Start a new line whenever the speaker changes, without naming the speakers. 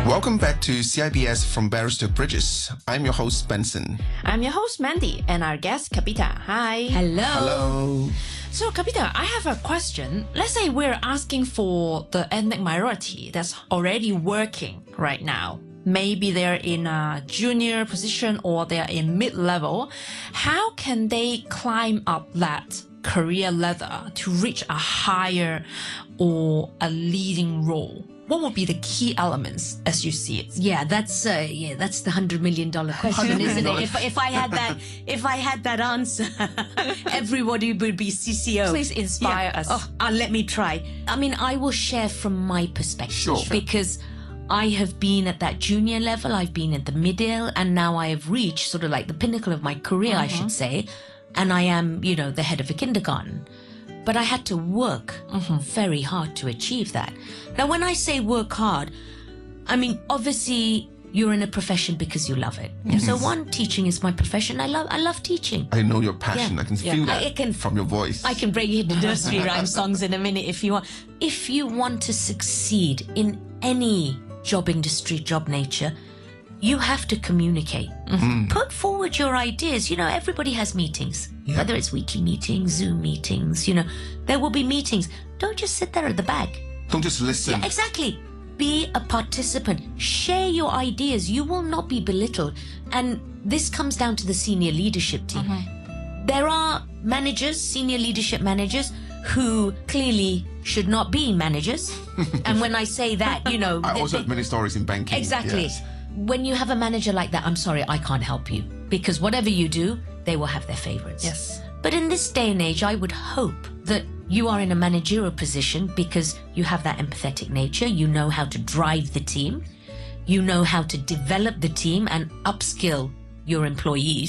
Welcome back to CIBS from Barriers to Bridges. I'm your host, Benson.
I'm your host, Mandy, and our guest, Kapita. Hi.
Hello.
Hello.
So, Kapita, I have a question. Let's say we're asking for the ethnic minority that's already working right now. Maybe they're in a junior position or they're in mid-level. How can they climb up that career ladder to reach a higher or a leading role? What would be the key elements as you see it?
Yeah, that's the $100 million question, isn't it? If I had that answer, everybody would be CCO.
Please inspire us.
Let me try. I mean, I will share from my perspective.
Sure.
Because I have been at that junior level, I've been at the middle, and now I have reached sort of like the pinnacle of my career, I should say. And I am, the head of a kindergarten. But I had to work very hard to achieve that. Now, when I say work hard, I mean, obviously, you're in a profession because you love it.
Yes.
So one, teaching is my profession. I love teaching.
I know your passion.
Yeah.
I can feel that from your voice.
I can bring you the nursery rhyme songs in a minute if you want. If you want to succeed in any job industry, job nature, you have to communicate. Put forward your ideas. Everybody has meetings, whether it's weekly meetings, Zoom meetings, there will be meetings. Don't just sit there at the back.
Don't just listen.
Yeah, exactly. Be a participant. Share your ideas. You will not be belittled. And this comes down to the senior leadership team. There are managers, senior leadership managers, who clearly should not be managers. And when I say that,
I also have many stories in banking.
Exactly.
Yes.
When you have a manager like that, I'm sorry, I can't help you. Because whatever you do, they will have their favorites.
Yes.
But in this day and age, I would hope that you are in a managerial position because you have that empathetic nature. You know how to drive the team. You know how to develop the team and upskill your employees.